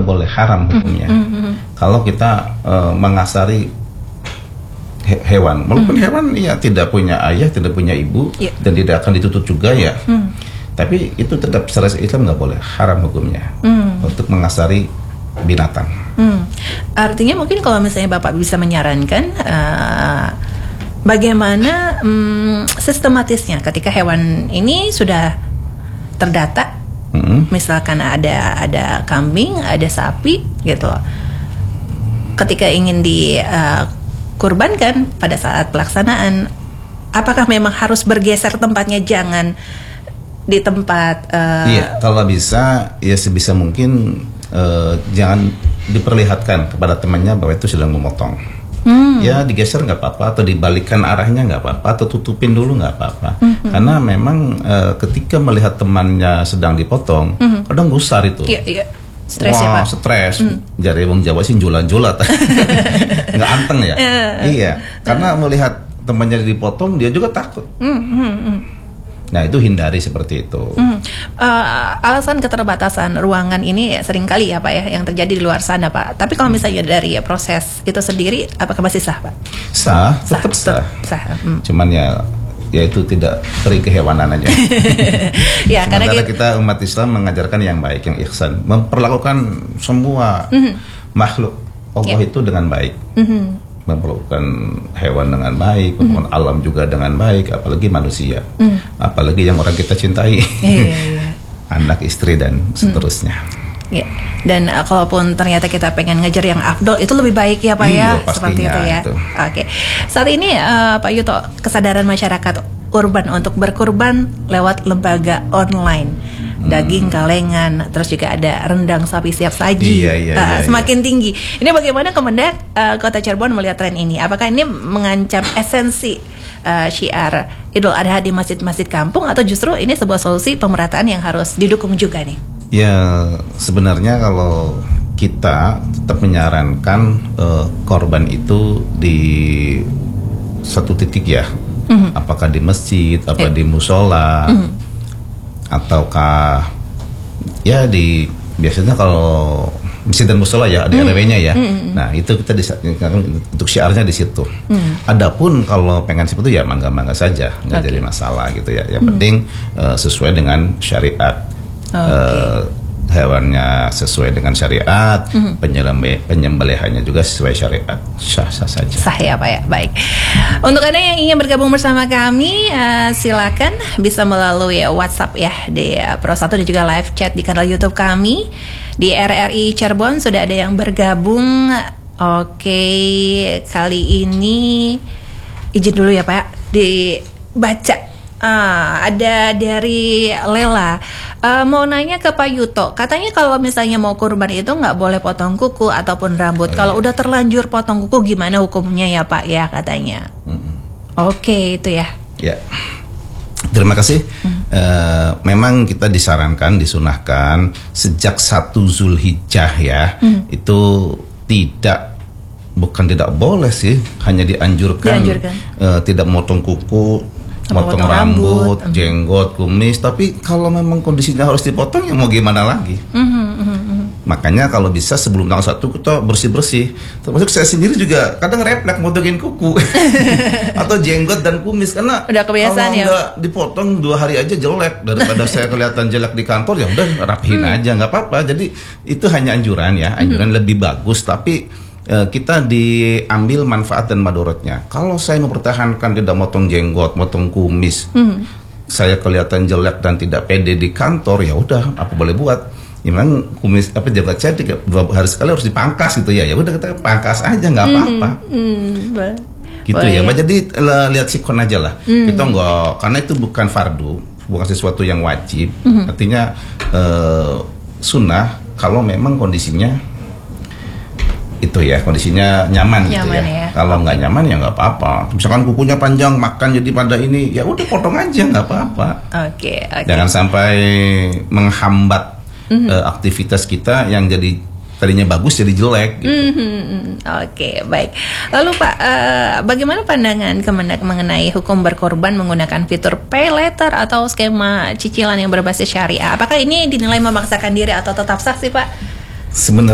nggak boleh, haram hukumnya. Kalau kita mengasari hewan, walaupun hewan ya tidak punya ayah, tidak punya ibu, dan tidak akan dituntut juga ya. Tapi itu tetap secara Islam nggak boleh, haram hukumnya untuk mengasari binatang. Artinya mungkin kalau misalnya Bapak bisa menyarankan bagaimana sistematisnya ketika hewan ini sudah terdata, misalkan ada kambing, ada sapi gitu, ketika ingin dikurbankan pada saat pelaksanaan, apakah memang harus bergeser tempatnya, jangan di tempat Iya, kalau bisa ya sebisa mungkin jangan diperlihatkan kepada temannya bahwa itu sedang memotong. Ya digeser nggak apa-apa, atau dibalikkan arahnya nggak apa-apa, atau tutupin dulu nggak apa-apa. Karena memang ketika melihat temannya sedang dipotong, kadang gusar itu. Stres ya Pak? Stres. Jadi wong Jawa sih julat-julat. Nggak anteng ya. Iya, karena melihat temannya dipotong, dia juga takut. Nah itu hindari seperti itu. Alasan keterbatasan ruangan ini seringkali ya Pak ya yang terjadi di luar sana Pak. Tapi kalau misalnya dari proses itu sendiri, apakah masih sah Pak? Sah, tetap sah. Cuman ya itu tidak peri kehewanan aja. Ya, karena kita umat Islam mengajarkan yang baik, yang ihsan, memperlakukan semua makhluk Allah itu dengan baik. Memperlakukan hewan dengan baik, memperlakukan alam juga dengan baik, apalagi manusia, apalagi yang orang kita cintai, anak, istri, dan seterusnya. Ya. Dan kalaupun ternyata kita pengen ngejar yang afdol, itu lebih baik ya Pak ya, seperti itu ya. Oke. Saat ini Pak Yuto, kesadaran masyarakat urban untuk berkurban lewat lembaga online. Daging kalengan, terus juga ada rendang sapi siap saji, semakin tinggi. Ini bagaimana Kemendak Kota Cirebon melihat tren ini? Apakah ini mengancam esensi syiar Idul Adha di masjid-masjid kampung, atau justru ini sebuah solusi pemerataan yang harus didukung juga nih? Ya sebenarnya kalau kita tetap menyarankan korban itu di satu titik ya, apakah di masjid, apa di musola, ataukah ya di biasanya kalau masjid dan musola ya ada RW-nya ya. Nah itu kita untuk syiarnya di situ. Adapun kalau pengen seperti itu ya mangga-mangga saja, nggak jadi masalah gitu ya. Yang penting sesuai dengan syariat. Hewannya sesuai dengan syariat, penyembelihannya juga sesuai syariat, sah-sah saja. Sah ya Pak ya, baik. Untuk Anda yang ingin bergabung bersama kami, silakan bisa melalui WhatsApp ya di Pro 1 dan juga live chat di kanal YouTube kami di RRI Cirebon. Sudah ada yang bergabung. Oke, kali ini izin dulu ya Pak dibaca. Ada dari Lela, mau nanya ke Pak Yuto, katanya kalau misalnya mau kurban itu nggak boleh potong kuku ataupun rambut. Kalau udah terlanjur potong kuku gimana hukumnya ya Pak ya katanya? Oke, itu ya. Ya, terima kasih. Memang kita disarankan, disunahkan sejak 1 Zulhijjah ya, itu bukan tidak boleh sih, hanya dianjurkan. Tidak motong kuku, potong rambut, jenggot, kumis. Tapi kalau memang kondisinya harus dipotong, ya mau gimana lagi? Makanya kalau bisa sebelum tanggal 1 kita bersih-bersih. Termasuk saya sendiri juga kadang refleks motongin kuku atau jenggot dan kumis, karena udah kebiasaan kalau nggak dipotong 2 hari aja jelek. Daripada saya kelihatan jelek di kantor, ya udah rapihin aja, nggak apa-apa. Jadi itu hanya anjuran ya, anjuran lebih bagus. Tapi kita diambil manfaat dan madorotnya. Kalau saya mempertahankan tidak motong jenggot, motong kumis, saya kelihatan jelek dan tidak pede di kantor, ya udah apa boleh buat. Memang kumis jenggot saya 2 hari sekali harus dipangkas gitu ya. Ya udah kita pangkas aja, nggak apa-apa. Gitu ya. Jadi lihat sikon aja lah. Kita nggak, karena itu bukan fardu, bukan sesuatu yang wajib. Artinya sunnah kalau memang kondisinya itu ya, kondisinya nyaman gitu ya. Kalau nggak nyaman ya nggak apa-apa. Misalkan kukunya panjang, makan jadi pada ini, ya udah potong aja, nggak apa-apa. Jangan sampai menghambat aktivitas kita yang jadi tadinya bagus jadi jelek gitu. Oke, baik. Lalu Pak, bagaimana pandangan Kemendak mengenai hukum berkorban menggunakan fitur pay later atau skema cicilan yang berbasis syariah? Apakah ini dinilai memaksakan diri atau tetap sah sih Pak? Sebenarnya